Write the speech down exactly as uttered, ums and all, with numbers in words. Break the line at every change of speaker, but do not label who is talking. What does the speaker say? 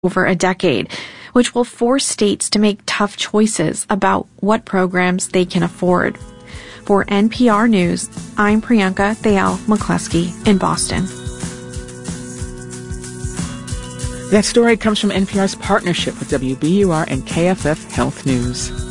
over a decade, which will force states to make tough choices about what programs they can afford. For N P R News, I'm Priyanka Thayal McCluskey in Boston.
That story comes from N P R's partnership with W B U R and K F F Health News.